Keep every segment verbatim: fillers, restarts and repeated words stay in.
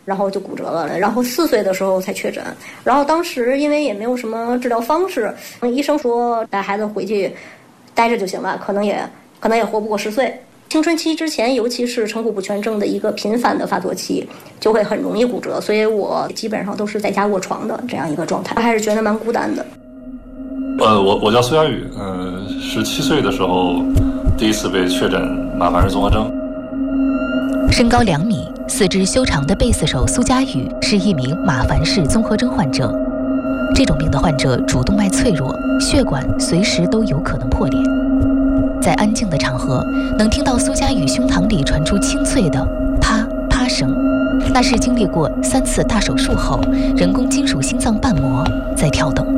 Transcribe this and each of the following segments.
然后就骨折了，然后四岁的时候才确诊，然后当时因为也没有什么治疗方式，医生说带孩子回去待着就行了，可能也可能也活不过十岁。青春期之前，尤其是成骨不全症的一个频繁的发作期，就会很容易骨折，所以我基本上都是在家卧床的这样一个状态，还是觉得蛮孤单的。 呃，我我叫苏佳宇，呃，十七岁的时候第一次被确诊马凡氏综合征。 身高两米、四肢修长的贝斯手苏佳宇是一名马凡氏综合征患者。这种病的患者主动脉脆弱，血管随时都有可能破裂。在安静的场合，能听到苏佳宇胸膛里传出清脆的啪啪声，那是经历过三次大手术后，人工金属心脏瓣膜在跳动。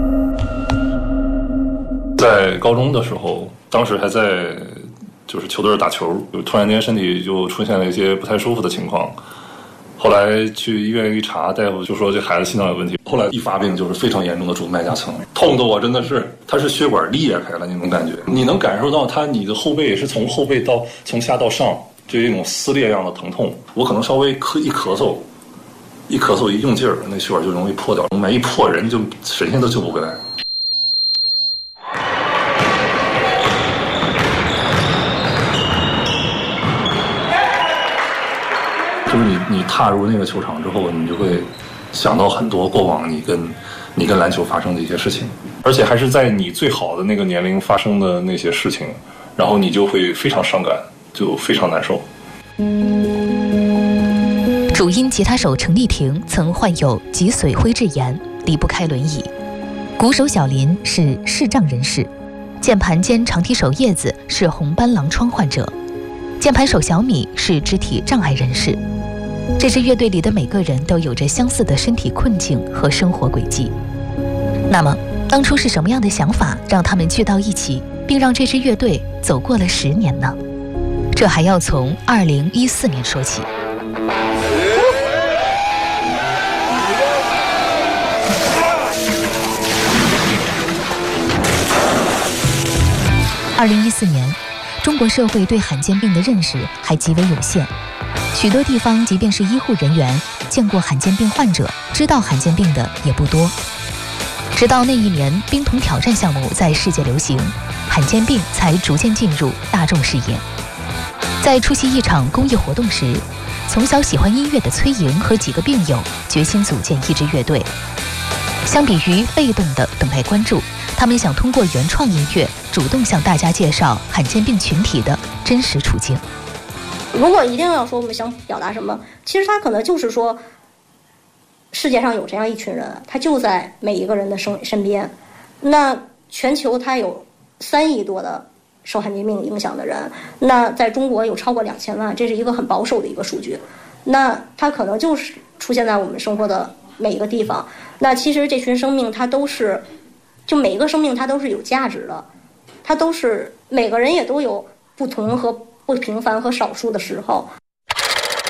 在高中的时候，当时还在就是球队打球，就突然间身体就出现了一些不太舒服的情况。后来去医院一查，大夫就说这孩子心脏有问题。后来一发病就是非常严重的主脉夹层，痛的我真的是，它是血管裂开了那种感觉，你能感受到它你的后背是从后背到从下到上，就有一种撕裂一样的疼痛。我可能稍微咳一咳嗽，一咳嗽一用劲儿，那血管就容易破掉，每一破人就神仙都救不回来。就是你，你踏入那个球场之后，你就会想到很多过往你跟你跟篮球发生的一些事情，而且还是在你最好的那个年龄发生的那些事情，然后你就会非常伤感，就非常难受。 主音吉他手程丽婷曾患有脊髓灰质炎，离不开轮椅；鼓手小林是视障人士；键盘兼长踢手叶子是红斑狼疮患者；键盘手小米是肢体障碍人士。这支乐队里的每个人都有着相似的身体困境和生活轨迹。那么，当初是什么样的想法让他们聚到一起，并让这支乐队走过了十年呢？这还要从二零一四年说起。二零一四年，中国社会对罕见病的认识还极为有限。许多地方即便是医护人员见过罕见病患者，知道罕见病的也不多。直到那一年冰桶挑战项目在世界流行，罕见病才逐渐进入大众视野。在出席一场公益活动时，从小喜欢音乐的崔莹和几个病友决心组建一支乐队。相比于被动的等待关注，他们想通过原创音乐主动向大家介绍罕见病群体的真实处境。 如果一定要说我们想表达什么，其实他可能就是说，世界上有这样一群人，他就在每一个人的身身边。那全球他有三亿多的受罕见病影响的人，那在中国有超过两千万，这是一个很保守的一个数据。那他可能就是出现在我们生活的每一个地方。那其实这群生命，它都是，就每一个生命它都是有价值的，它都是每个人也都有不同和不平凡和少数的时候。